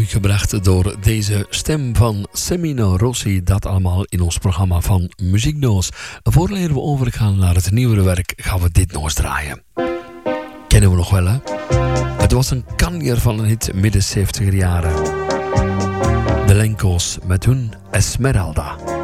gebracht door deze stem van Semino Rossi. Dat allemaal in ons programma van Muziekdoos. Voordat we overgaan naar het nieuwere werk, gaan we dit nog eens draaien. Kennen we nog wel, hè? Het was een kanjer van een hit midden 70er jaren. De Lenco's met hun Esmeralda.